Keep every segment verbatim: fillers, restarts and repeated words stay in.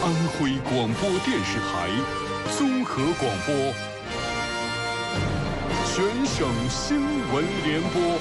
安徽广播电视台综合广播，全省新闻联播。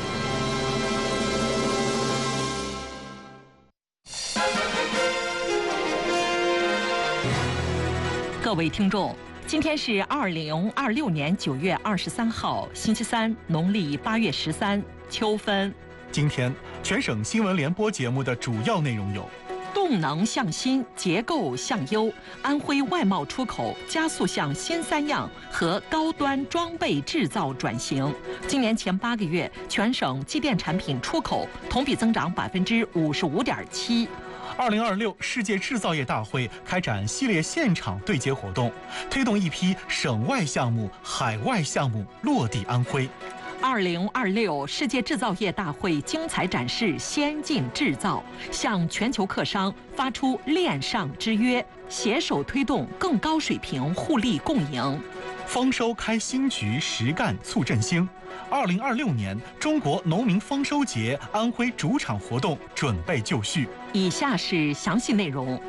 各位听众，今天是二零二六年九月二十三号，星期三，农历八月十三，秋分。 今天全省新闻联播节目的主要内容有： 动能向新，结构向优，安徽外贸出口加速向新三样和高端装备制造转型。今年前八个月，全省机电产品出口同比增长百分之五十五点七。 二零二六世界制造业大会开展系列现场对接活动，推动一批省外项目、海外项目落地安徽。 二零二六世界制造业大会精彩展示先进制造，向全球客商发出链上之约，携手推动更高水平互利共赢。 丰收开新局，实干促振兴。二零二六年中国农民丰收节安徽主场活动准备就绪。 以下是详细内容。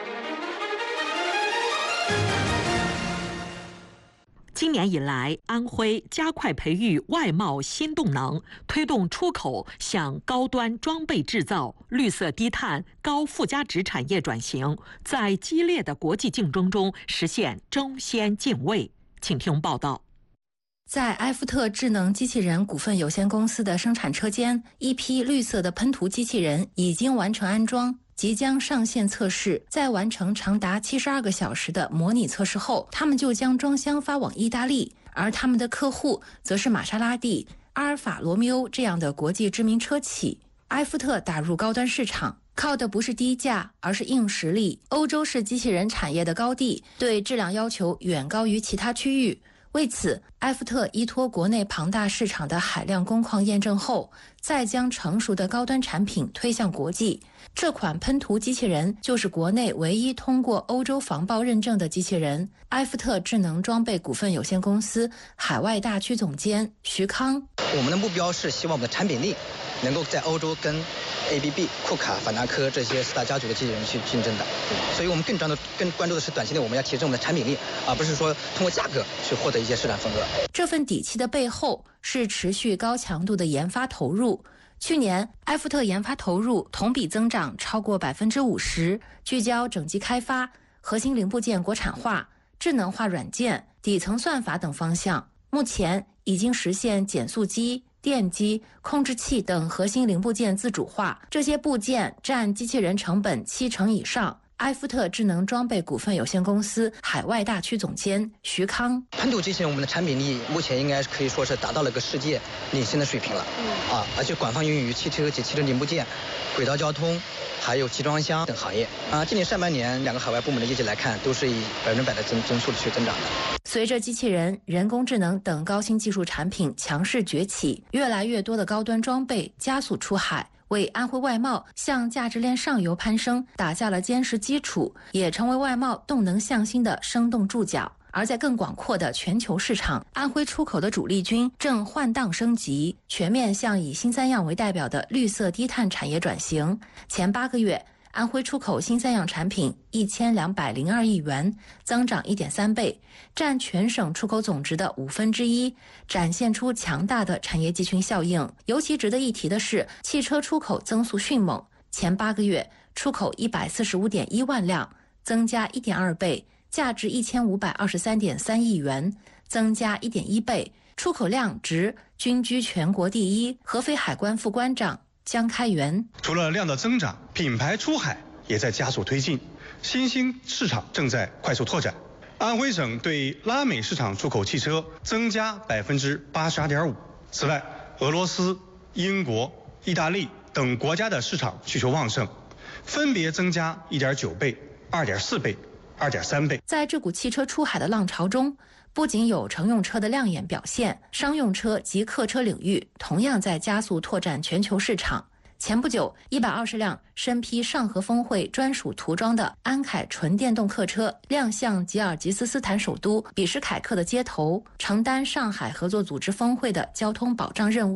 今年以来，安徽加快培育外贸新动能，推动出口向高端装备制造、绿色低碳、高附加值产业转型，在激烈的国际竞争中实现争先进位。请听报道。 在埃夫特智能机器人股份有限公司的生产车间，一批绿色的喷涂机器人已经完成安装，即将上线测试。在完成长达七十二个小时的模拟测试后，他们就将装箱发往意大利，而他们的客户则是玛莎拉蒂、阿尔法罗密欧这样的国际知名车企。埃夫特打入高端市场，靠的不是低价，而是硬实力。欧洲是机器人产业的高地，对质量要求远高于其他区域。为此，埃夫特依托国内庞大市场的海量工况验证后，再将成熟的高端产品推向国际。这款喷涂机器人就是国内唯一通过欧洲防爆认证的机器人。埃夫特智能装备股份有限公司海外大区总监徐康： 我们的目标是希望我们的产品力能够在欧洲跟 A B B、库卡、法纳科这些四大家族的机器人去竞争的，所以我们更专注、更关注的是短期内我们要提升我们的产品力，而不是说通过价格去获得一些市场份额。 这份底气的背后是持续高强度的研发投入。去年，埃夫特研发投入同比增长超过百分之五十，聚焦整机开发、核心零部件国产化、智能化软件、底层算法等方向。目前已经实现减速机、电机、控制器等核心零部件自主化，这些部件占机器人成本七成以上。埃夫特智能装备股份有限公司海外大区总监徐康： 喷涂机器人我们的产品力目前应该可以说是达到了个世界领先的水平了，啊，而且广泛应用于汽车及汽车零部件、轨道交通、还有集装箱等行业。啊，今年上半年两个海外部门的业绩来看，都是以百分之百的增增速去增长的。 随着机器人、人工智能等高新技术产品强势崛起，越来越多的高端装备加速出海，为安徽外贸向价值链上游攀升打下了坚实基础，也成为外贸动能向新的生动注脚。而在更广阔的全球市场，安徽出口的主力军正换挡升级，全面向以新三样为代表的绿色低碳产业转型。前八个月，安徽出口新三样产品一千两百零二亿元，增长一点三倍，占全省出口总值的五分之一，展现出强大的产业集群效应。尤其值得一提的是，汽车出口增速迅猛，前八个月出口一百四十五点一万辆，增加一点二倍，价值一千五百二十三点三亿元，增加一点一倍，出口量值均居全国第一。合肥海关副关长江开元： 除了量的增长，品牌出海也在加速推进，新兴市场正在快速拓展。安徽省对拉美市场出口汽车增加百分之八十二点五。此外，俄罗斯、英国、意大利等国家的市场需求旺盛，分别增加一点九倍、二点四倍、二点三倍。 在这股汽车出海的浪潮中，不仅有乘用车的亮眼表现，商用车及客车领域同样在加速拓展全球市场。前不久，一百二十辆身披上合峰会专属涂装的安凯纯电动客车亮相吉尔吉斯斯坦首都比什凯克的街头，承担上海合作组织峰会的交通保障任务。